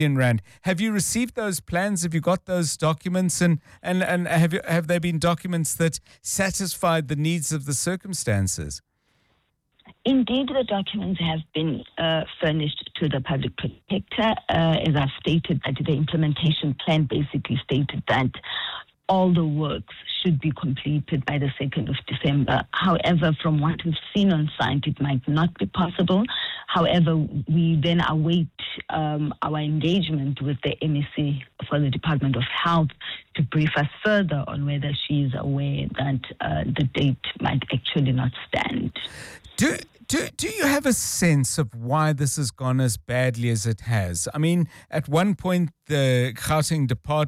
rand. Have you received those plans? Have you got those documents? And have they been documents that satisfied the needs of the circumstances? Indeed, the documents have been furnished to the public protector. As I've stated, that the implementation plan basically stated that all the works should be completed by the 2nd of December. However, from what we've seen on site, it might not be possible. However, we then await our engagement with the MEC for the Department of Health to brief us further on whether she is aware that the date might actually not stand. Do you have a sense of why this has gone as badly as it has? I mean, at one point, the Gauteng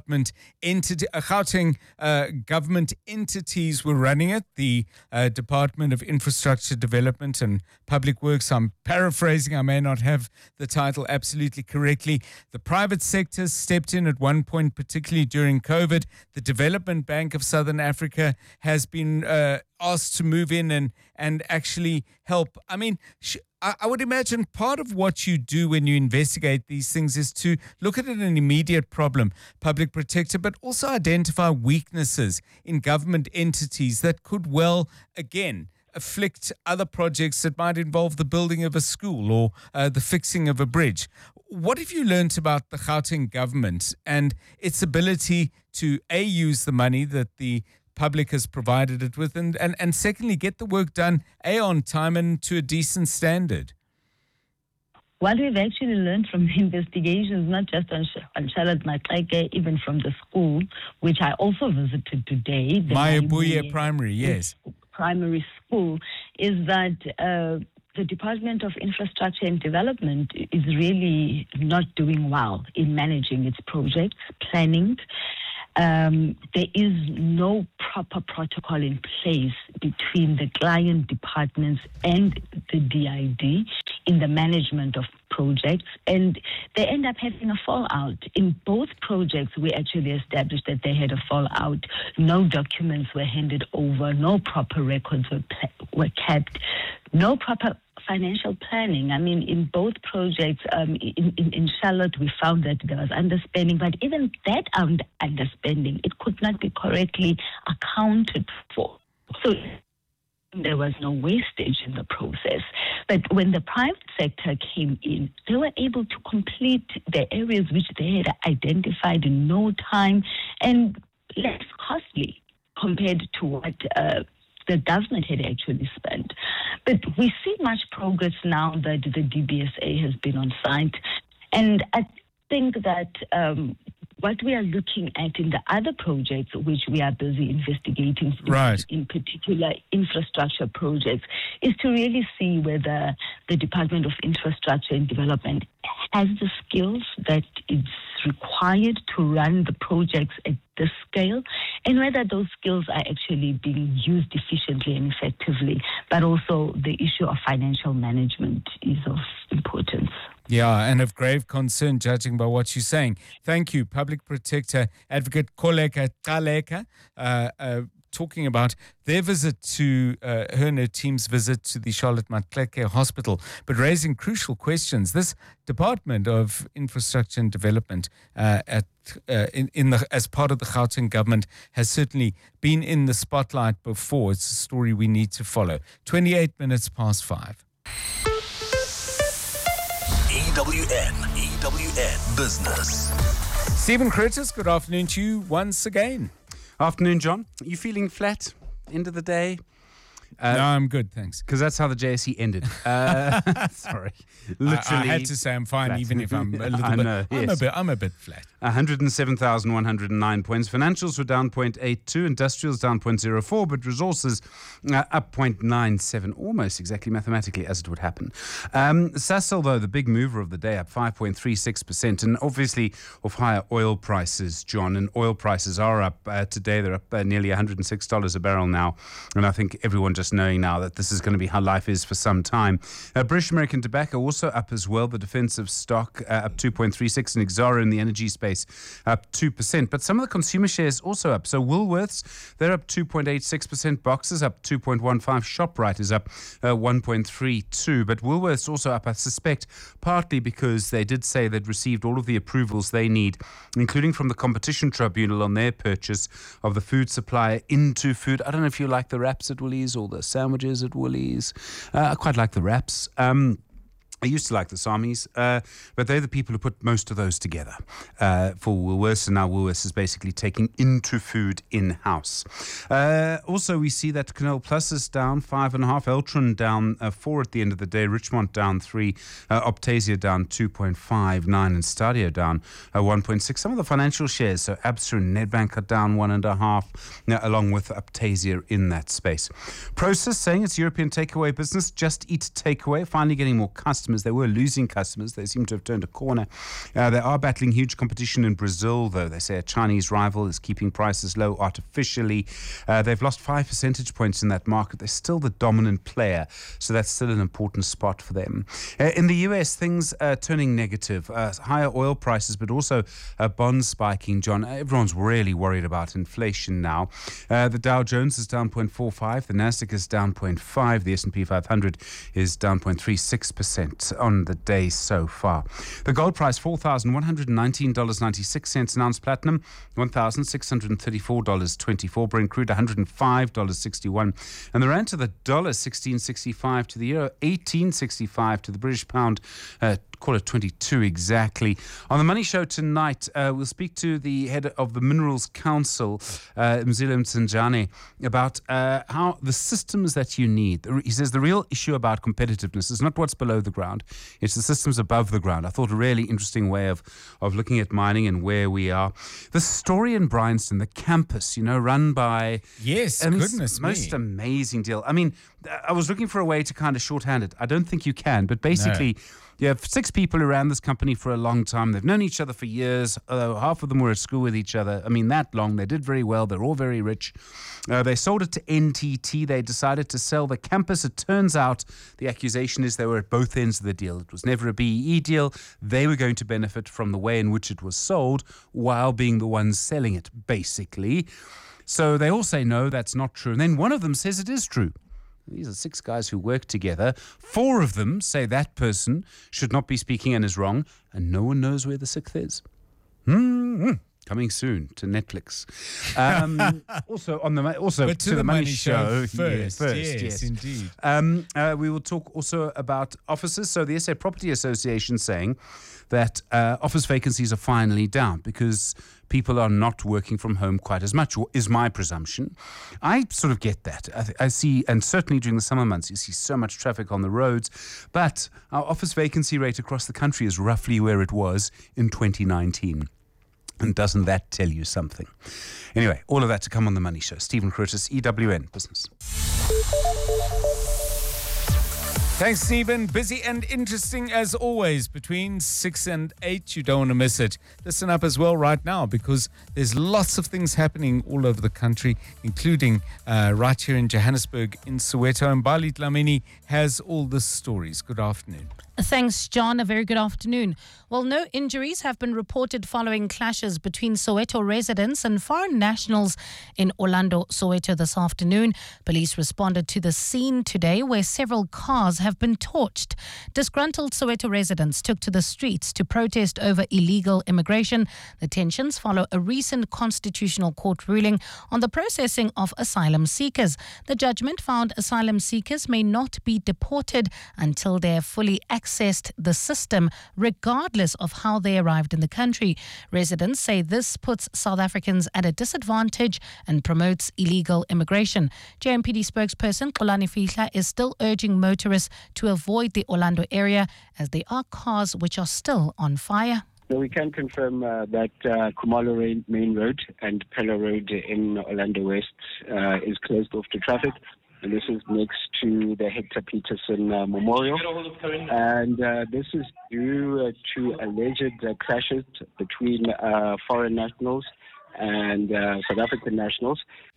government entities were running it, the Department of Infrastructure Development and Public Works. I'm paraphrasing, I may not have the title absolutely correctly. The private sector stepped in at one point, particularly during COVID. The Development Bank of Southern Africa has been asked to move in and actually help. I mean, I would imagine part of what you do when you investigate these things is to look at an immediate problem, public protector, but also identify weaknesses in government entities that could well, again, afflict other projects that might involve the building of a school or the fixing of a bridge. What have you learnt about the Gauteng government and its ability to, A, use the money that the public has provided it with, and secondly, get the work done, A, on time and to a decent standard? What we've actually learned from the investigations, not just on Charlotte Maxeke, even from the school, which I also visited today. Mayabuye Primary, yes. Primary school, is that the Department of Infrastructure and Development is really not doing well in managing its projects, planning. There is no proper protocol in place between the client departments and the DID in the management of projects, and they end up having a fallout. In both projects, we actually established that they had a fallout. No documents were handed over, no proper records were kept, no proper financial planning. I mean, in both projects, in Charlotte, we found that there was underspending, but even that underspending, it could not be correctly accounted for. So there was no wastage in the process. But when the private sector came in, they were able to complete the areas which they had identified in no time and less costly compared to what the government had actually spent. But we see much progress now that the DBSA has been on site. And I think that what we are looking at in the other projects, which we are busy investigating, right, in particular infrastructure projects, is to really see whether the Department of Infrastructure and Development has the skills that is required to run the projects at this scale, and whether those skills are actually being used efficiently and effectively. But also the issue of financial management is of importance. Yeah, and of grave concern, judging by what you're saying. Thank you, Public Protector Advocate Koleka Taleka, talking about their visit to, her and her team's visit to the Charlotte Maxeke Hospital, but raising crucial questions. This Department of Infrastructure and Development as part of the Gauteng government has certainly been in the spotlight before. It's a story we need to follow. 28 minutes past 5. EWN Business. Stephen Curtis, good afternoon to you once again. Afternoon, John. Are you feeling flat? End of the day? No, I'm good, thanks. Because that's how the JSE ended. Sorry. Literally. I had to say I'm fine, flat. Even if I'm a little bit. Yes. I'm a bit flat. 107,109 points. Financials were down 0.82, industrials down 0.04, but resources up 0.97, almost exactly mathematically as it would happen. Sasol, though, the big mover of the day, up 5.36%, and obviously of higher oil prices, John. And oil prices are up today. They're up nearly $106 a barrel now, and I think everyone just knowing now that this is going to be how life is for some time. British American Tobacco also up as well. The defensive stock up 2.36%, and Exxaro in the energy space up 2%. But some of the consumer shares also up. So Woolworths, they're up 2.86%. Boxers up 2.15%. ShopRite is up 1.32%. But Woolworths also up, I suspect, partly because they did say they'd received all of the approvals they need, including from the Competition Tribunal on their purchase of the food supplier Into Food. I don't know if you like the wraps at Woolies or the sandwiches at Woolies. I quite like the wraps. I used to like the Samis, but they're the people who put most of those together for Woolworths, and now Woolworths is basically taking Into Food in-house. Also, we see that Canal Plus is down 5.5%, Eltron down 4% at the end of the day, Richmond down 3%, Optasia down 2.59%, and Stadio down 1.6%. Some of the financial shares, so Absa and Nedbank are down 1.5%, along with Optasia in that space. Prosus saying it's European takeaway business, Just Eat Takeaway, finally getting more customers. They were losing customers. They seem to have turned a corner. They are battling huge competition in Brazil, though. They say a Chinese rival is keeping prices low artificially. They've lost 5 percentage points in that market. They're still the dominant player, so that's still an important spot for them. In the US, things are turning negative. Higher oil prices, but also bonds spiking, John. Everyone's really worried about inflation now. The Dow Jones is down 0.45%. The Nasdaq is down 0.5%. The S&P 500 is down 0.36%. on the day so far. The gold price, $4,119.96 an ounce. Platinum, $1,634.24. Brent crude, $105.61. And the rand to the dollar, 16.65 to the euro, 18.65 to the British pound. Call it 22 exactly. On the Money Show tonight, we'll speak to the head of the Minerals Council, Mzila Mtsanjane, about how the systems that you need. He says the real issue about competitiveness is not what's below the ground, it's the systems above the ground. I thought a really interesting way of looking at mining and where we are. The story in Bryanston, the campus, run by... Yes, goodness me. Most amazing deal. I mean, I was looking for a way to kind of shorthand it. I don't think you can, but basically... No. You have 6 people who ran this company for a long time. They've known each other for years. Half of them were at school with each other. I mean, that long. They did very well. They're all very rich. They sold it to NTT. They decided to sell the campus. It turns out the accusation is they were at both ends of the deal. It was never a BEE deal. They were going to benefit from the way in which it was sold while being the ones selling it, basically. So they all say, no, that's not true. And then one of them says it is true. These are 6 guys who work together. 4 of them say that person should not be speaking and is wrong, and no one knows where the 6th is. Coming soon to Netflix. Also to the Money Show first. Yes, indeed. We will talk also about offices. So the SA Property Association saying that office vacancies are finally down because people are not working from home quite as much, is my presumption. I sort of get that. I see, and certainly during the summer months, you see so much traffic on the roads, but our office vacancy rate across the country is roughly where it was in 2019. And doesn't that tell you something? Anyway, all of that to come on The Money Show. Stephen Curtis, EWN Business. Thanks, Stephen. Busy and interesting as always between 6 and 8. You don't want to miss it. Listen up as well right now because there's lots of things happening all over the country, including right here in Johannesburg, in Soweto. And Bali Dlamini has all the stories. Good afternoon. Thanks, John. A very good afternoon. Well, no injuries have been reported following clashes between Soweto residents and foreign nationals in Orlando, Soweto this afternoon. Police responded to the scene today where several cars have been torched. Disgruntled Soweto residents took to the streets to protest over illegal immigration. The tensions follow a recent constitutional court ruling on the processing of asylum seekers. The judgment found asylum seekers may not be deported until they have fully accessed the system, regardless of how they arrived in the country. Residents say this puts South Africans at a disadvantage and promotes illegal immigration. JMPD spokesperson Xolani Fihla is still urging motorists to avoid the Orlando area as there are cars which are still on fire. So we can confirm that Khumalo Main Road and Pella Road in Orlando West is closed off to traffic. And this is next to the Hector Peterson Memorial. And this is due to alleged clashes between foreign nationals and South African nationals.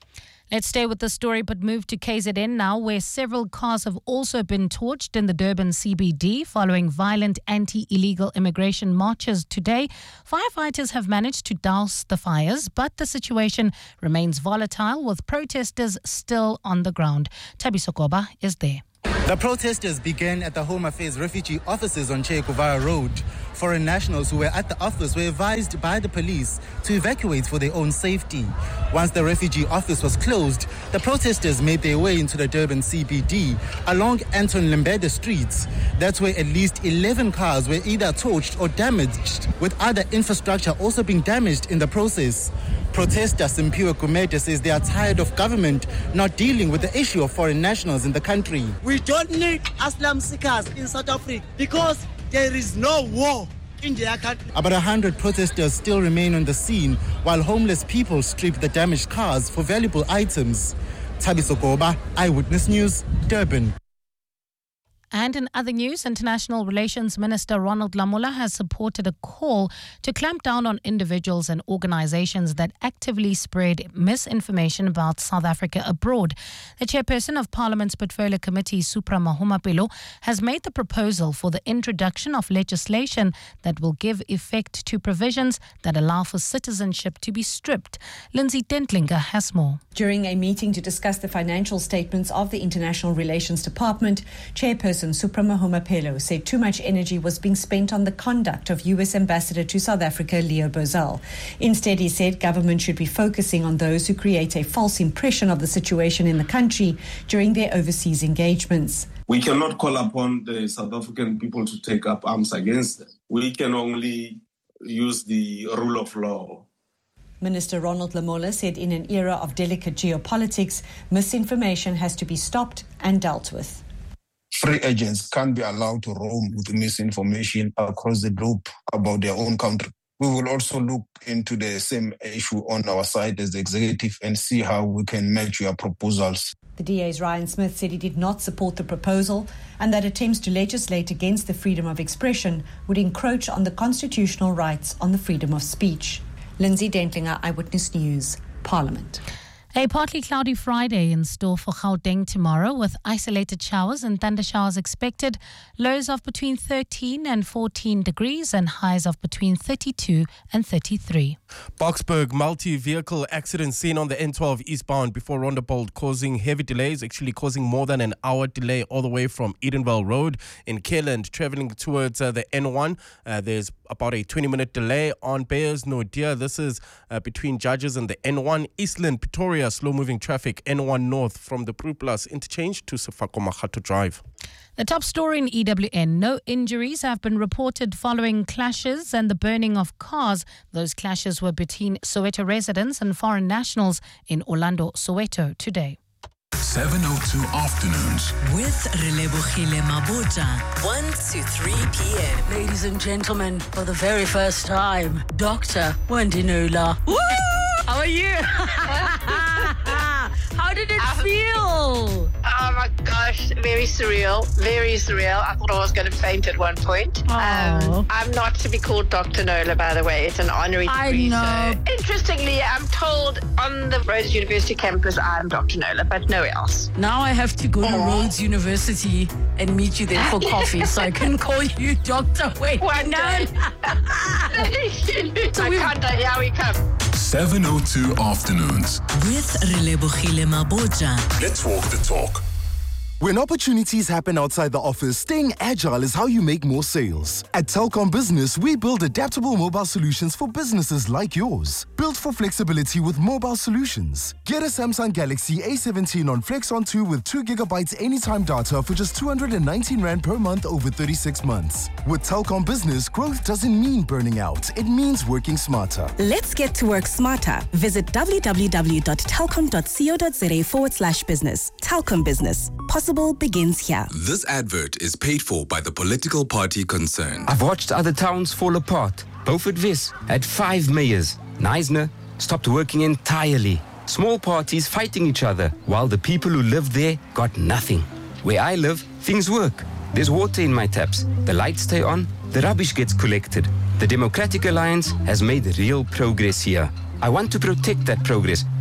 Let's stay with the story but move to KZN now, where several cars have also been torched in the Durban CBD following violent anti-illegal immigration marches today. Firefighters have managed to douse the fires, but the situation remains volatile with protesters still on the ground. Tabi Sokoba is there. The protesters began at the Home Affairs refugee offices on Che Guevara Road. Foreign nationals who were at the office were advised by the police to evacuate for their own safety. Once the refugee office was closed, the protesters made their way into the Durban CBD along Anton Lembede streets. That's where at least 11 cars were either torched or damaged, with other infrastructure also being damaged in the process. Protester Simpiwe Gumede says they are tired of government not dealing with the issue of foreign nationals in the country. We don't need asylum seekers in South Africa because there is no war in their country. About 100 protesters still remain on the scene while homeless people strip the damaged cars for valuable items. Tabi Sokoba, Eyewitness News, Durban. And in other news, International Relations Minister Ronald Lamola has supported a call to clamp down on individuals and organizations that actively spread misinformation about South Africa abroad. The chairperson of Parliament's Portfolio Committee, Supra Mahumapelo, has made the proposal for the introduction of legislation that will give effect to provisions that allow for citizenship to be stripped. Lindsay Dentlinger has more. During a meeting to discuss the financial statements of the International Relations Department, Chairperson Supra Mahumapelo said too much energy was being spent on the conduct of U.S. Ambassador to South Africa, Leo Bozell. Instead, he said government should be focusing on those who create a false impression of the situation in the country during their overseas engagements. We cannot call upon the South African people to take up arms against them. We can only use the rule of law. Minister Ronald Lamola said in an era of delicate geopolitics, misinformation has to be stopped and dealt with. Free agents can't be allowed to roam with misinformation across the globe about their own country. We will also look into the same issue on our side as the executive and see how we can match your proposals. The DA's Ryan Smith said he did not support the proposal and that attempts to legislate against the freedom of expression would encroach on the constitutional rights on the freedom of speech. Lindsay Dentlinger, Eyewitness News, Parliament. A partly cloudy Friday in store for Gauteng tomorrow, with isolated showers and thunder showers expected. Lows of between 13 and 14 degrees and highs of between 32 and 33. Boksburg multi-vehicle accident seen on the N12 eastbound before Rondebold, causing heavy delays, actually causing more than an hour delay all the way from Edenvale Road in Careland, travelling towards the N1. There's about a 20-minute delay on Beyers Naudé. This is between Judges and the N1. Eastland, Pretoria, slow-moving traffic, N1 North from the Prue Plus interchange to Sefako Makhato Drive. The top story in EWN. No injuries have been reported following clashes and the burning of cars. Those clashes were between Soweto residents and foreign nationals in Orlando, Soweto today. 702 Afternoons with Relebohile Mabota, 1 to 3 p.m. Ladies and gentlemen, for the very first time, Dr. Wandinola. Woo! How are you? How did it feel? Oh my gosh, very surreal, very surreal. I thought I was going to faint at one point. I'm not to be called Dr. Nola, by the way. It's an honorary degree. I know. So interestingly, I'm told on the Rhodes University campus I'm Dr. Nola, but nowhere else. Now I have to go to Rhodes University and meet you there for coffee so I can call you Dr. Wait. One day. So here we come. 702 Afternoons with Relebohile Mabota. Let's walk the talk. When opportunities happen outside the office, staying agile is how you make more sales. At Telkom Business, we build adaptable mobile solutions for businesses like yours. Built for flexibility with mobile solutions. Get a Samsung Galaxy A17 on Flex on 2 with 2 gigabytes anytime data for just 219 Rand per month over 36 months. With Telkom Business, growth doesn't mean burning out. It means working smarter. Let's get to work smarter. Visit www.telkom.co.za/business. Telkom Business. Possible begins here. This advert is paid for by the political party concerned. I've watched other towns fall apart. Beaufort Wes had 5 mayors. Knysna stopped working entirely. Small parties fighting each other, while the people who lived there got nothing. Where I live, things work. There's water in my taps. The lights stay on. The rubbish gets collected. The Democratic Alliance has made real progress here. I want to protect that progress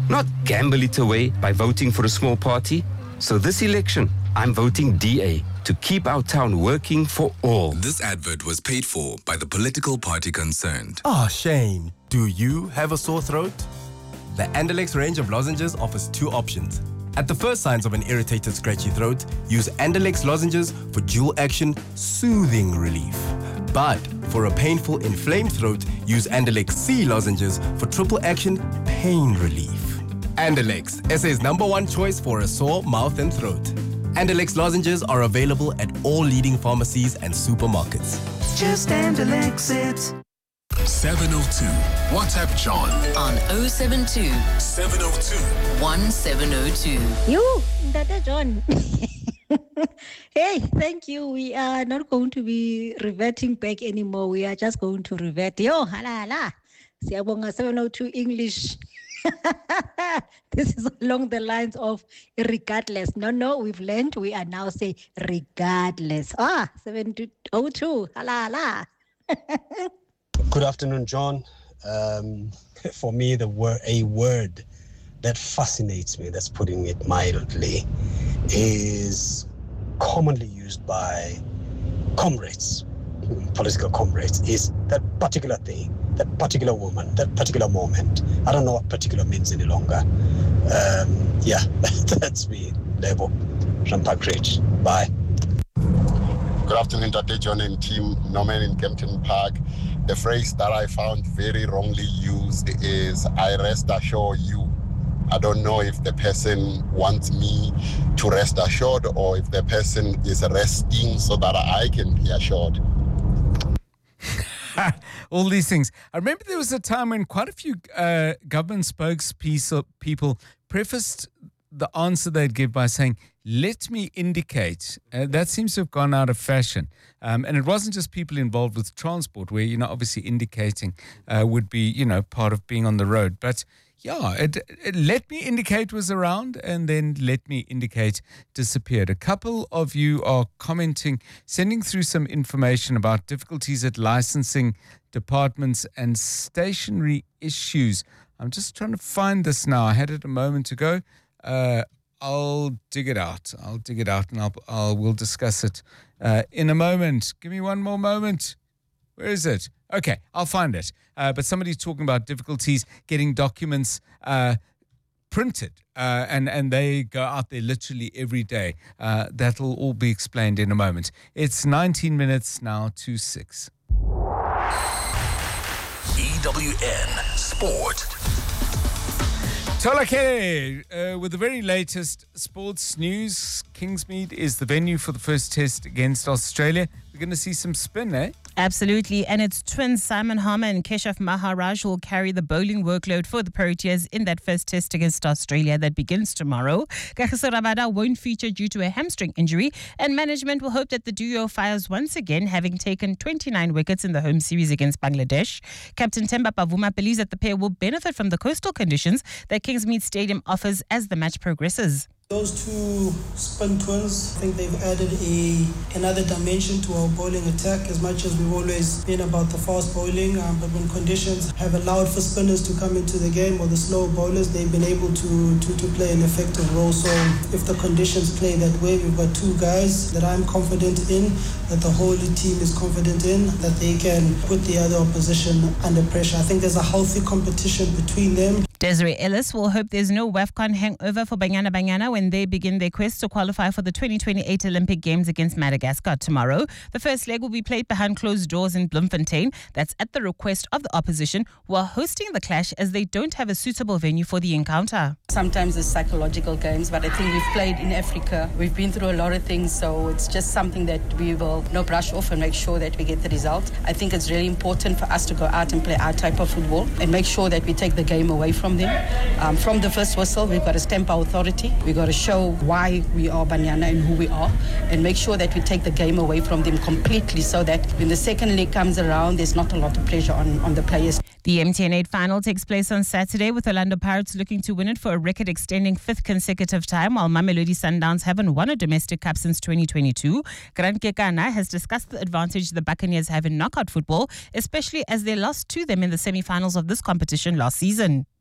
not gamble it away by voting for a small party. So this election, I'm voting DA to keep our town working for all. This advert was paid for by the political party concerned. Shane, do you have a sore throat? The Andalex range of lozenges offers two options. At the first signs of an irritated, scratchy throat, use Andalex lozenges for dual-action soothing relief. But for a painful, inflamed throat, use Andalex C lozenges for triple-action pain relief. Andalex, SA's #1 choice for a sore mouth and throat. Andalex lozenges are available at all leading pharmacies and supermarkets. Just Andalex it. 702. WhatsApp John on 072 702 1702. You, Dada John. Hey, thank you. We are not going to be reverting back anymore. We are just going to revert. Yo, hala. Siyabonga 702 English. This is along the lines of regardless. No, we've learned. We are now say regardless. 702. Hala. Good afternoon, John. For me, a word that fascinates me, that's putting it mildly, is commonly used by comrades, political comrades, is that particular thing, that particular woman, that particular moment. I don't know what particular means any longer. That's me, Lebo, from Park Ridge. Bye. Good afternoon, Dr. John and team. Norman in Kempton Park. The phrase that I found very wrongly used is, I rest assure you. I don't know if the person wants me to rest assured or if the person is resting so that I can be assured. All these things. I remember there was a time when quite a few government spokespeople prefaced the answer they'd give by saying, let me indicate. That seems to have gone out of fashion. And it wasn't just people involved with transport where, obviously indicating would be, part of being on the road. But let me indicate was around and then let me indicate disappeared. A couple of you are commenting, sending through some information about difficulties at licensing departments and stationary issues. I'm just trying to find this now. I had it a moment ago. I'll dig it out and we'll discuss it in a moment. Give me one more moment. Where is it? Okay, I'll find it. But somebody's talking about difficulties getting documents printed, and they go out there literally every day. That'll all be explained in a moment. It's 19 minutes now to 6. EWN Sport. Tolakere, with the very latest sports news, Kingsmead is the venue for the first test against Australia. We're going to see some spin, eh? Absolutely, and it's twins Simon Harmer and Keshav Maharaj who will carry the bowling workload for the Proteas in that first test against Australia that begins tomorrow. Kagiso Rabada won't feature due to a hamstring injury, and management will hope that the duo fires once again, having taken 29 wickets in the home series against Bangladesh. Captain Temba Pavuma believes that the pair will benefit from the coastal conditions that Kingsmead Stadium offers as the match progresses. Those two spin twins, I think they've added another dimension to our bowling attack, as much as we've always been about the fast bowling, but when conditions have allowed for spinners to come into the game, or the slow bowlers, they've been able to play an effective role. So if the conditions play that way, we've got two guys that I'm confident in, that the whole team is confident in, that they can put the other opposition under pressure. I think there's a healthy competition between them. Desiree Ellis will hope there's no WAFCON hangover for Banyana when they begin their quest to qualify for the 2028 Olympic Games against Madagascar tomorrow. The first leg will be played behind closed doors in Bloemfontein. That's at the request of the opposition, who are hosting the clash as they don't have a suitable venue for the encounter. Sometimes it's psychological games, but I think we've played in Africa. We've been through a lot of things, so it's just something that we will brush off and make sure that we get the result. I think it's really important for us to go out and play our type of football and make sure that we take the game away from them. From the first whistle, we've got to stamp our authority. We've got to show why we are Banyana and who we are, and make sure that we take the game away from them completely, so that when the second leg comes around, there's not a lot of pressure on the players. The MTN 8 final takes place on Saturday, with Orlando Pirates looking to win it for a record-extending fifth consecutive time, while Mamelodi Sundowns haven't won a domestic cup since 2022. Grant Kekana has discussed the advantage the Buccaneers have in knockout football, especially as they lost to them in the semi-finals of this competition last season.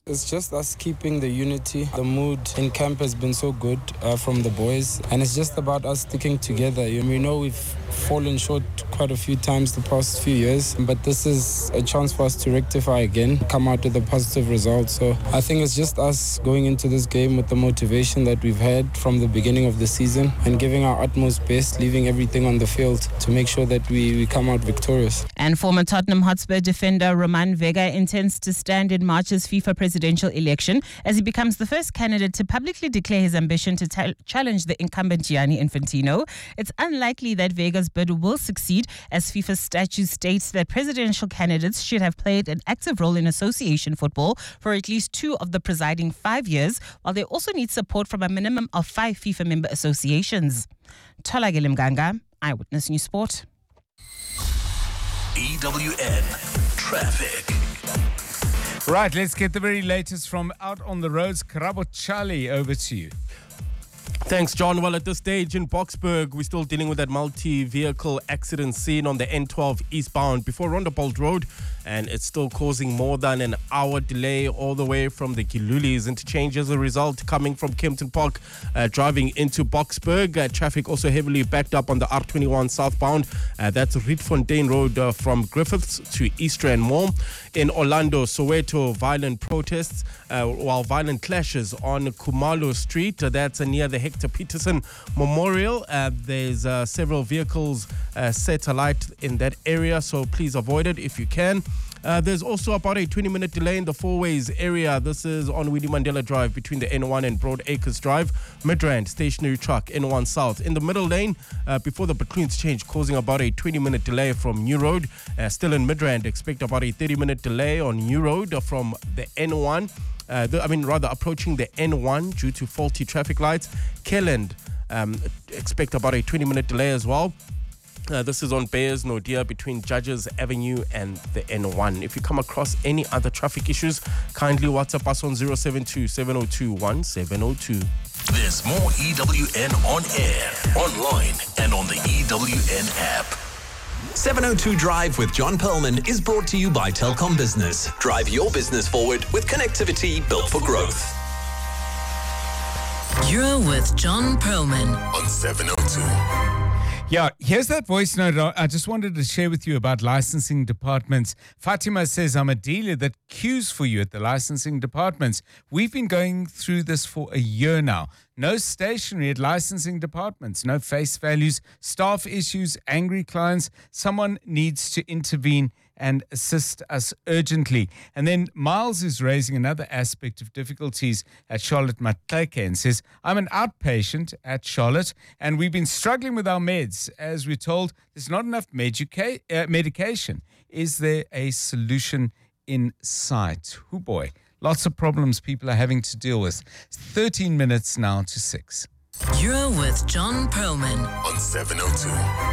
It's just us keeping the unity. The mood in camp has been so good from the boys, and it's just about us sticking together. We know we've fallen short quite a few times the past few years, but this is a chance for us to rectify again, come out with a positive result. So I think it's just us going into this game with the motivation that we've had from the beginning of the season and giving our utmost best, leaving everything on the field to make sure that we come out victorious. And former Tottenham Hotspur defender Roman Vega intends to stand in March's FIFA presidential election as he becomes the first candidate to publicly declare his ambition to challenge the incumbent Gianni Infantino. It's unlikely that Vega's bid will succeed, as FIFA statute states that presidential candidates should have played an active role in association football for at least 2 of the presiding 5 years, while they also need support from a minimum of 5 FIFA member associations. Tolagile Mganga, Eyewitness News Sport. EWN Traffic. Right, let's get the very latest from out on the roads. Karabo Charlie, over to you. Thanks, John. Well, at this stage in Boksburg, we're still dealing with that multi-vehicle accident scene on the N12 eastbound before Rondebold Road, and it's still causing more than an hour delay all the way from the Gilulis interchange as a result, coming from Kempton Park, driving into Boksburg. Traffic also heavily backed up on the R21 southbound. That's Rietfontein Road from Griffiths to East Rand Mall. In Orlando, Soweto, violent protests while violent clashes on Kumalo Street. That's near the Hector Peterson Memorial. There's several vehicles set alight in that area, so please avoid it if you can. There's also about a 20-minute delay in the Fourways area. This is on Winnie Mandela Drive between the N1 and Broad Acres Drive. Midrand, stationary truck, N1 South. In the middle lane, before the Bacloons change, causing about a 20-minute delay from New Road. Still in Midrand, expect about a 30-minute delay on New Road from the N1. Approaching the N1 due to faulty traffic lights. Kelland, expect about a 20-minute delay as well. This is on Bayers Nodia between Judges Avenue and the N1. If you come across any other traffic issues, kindly WhatsApp us on 072-702-1702. There's more EWN on air, online, and on the EWN app. 702 Drive with John Perlman is brought to you by Telkom Business. Drive your business forward with connectivity built for growth. You're with John Perlman on 702. Yeah, here's that voice note I just wanted to share with you about licensing departments. Fatima says, I'm a dealer that queues for you at the licensing departments. We've been going through this for a year now. No stationery at licensing departments, no face values, staff issues, angry clients. Someone needs to intervene and assist us urgently. And then Miles is raising another aspect of difficulties at Charlotte Matleke and says, I'm an outpatient at Charlotte and we've been struggling with our meds. As we're told, there's not enough medication. Is there a solution in sight? Oh boy, lots of problems people are having to deal with. 13 minutes now to 6. You're with John Perlman on 702.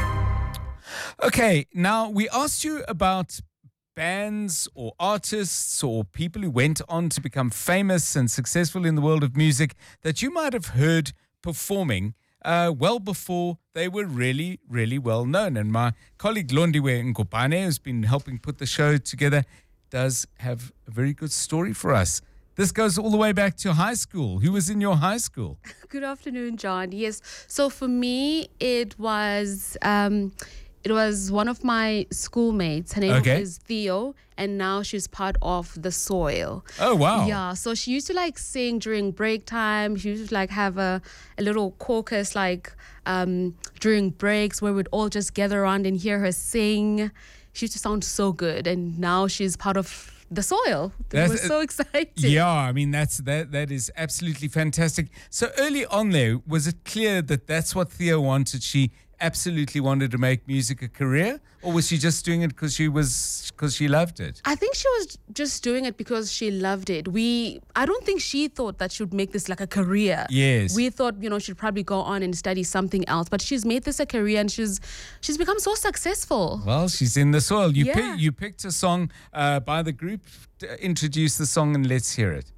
Okay, now we asked you about bands or artists or people who went on to become famous and successful in the world of music that you might have heard performing well before they were really, really well known. And my colleague Londiwe Ngopane, who's been helping put the show together, does have a very good story for us. This goes all the way back to high school. Who was in your high school? Good afternoon, John. Yes, so for me, it was one of my schoolmates. Her name is Theo, and now she's part of The Soil. Oh, wow. Yeah, so she used to sing during break time. She used to have a little caucus during breaks where we'd all just gather around and hear her sing. She used to sound so good, and now she's part of The Soil. It was so exciting. Yeah, I mean, that is absolutely fantastic. So early on there, was it clear that that's what Theo wanted? She absolutely wanted to make music a career, or was she just doing it because she loved it? I think she was just doing it because she loved it. I don't think she thought that she would make this a career. Yes. We thought, she'd probably go on and study something else, but she's made this a career and she's become so successful. Well, she's in The Soil. You picked a song by the group. Introduce the song and let's hear it.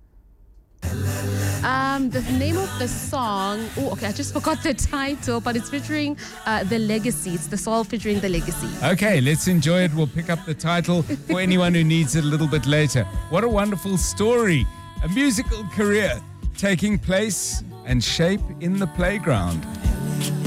The name of the song, I just forgot the title, but it's featuring The Legacy. It's The Soil featuring The Legacy. Okay, let's enjoy it. We'll pick up the title for anyone who needs it a little bit later. What a wonderful story. A musical career taking place and shape in the playground.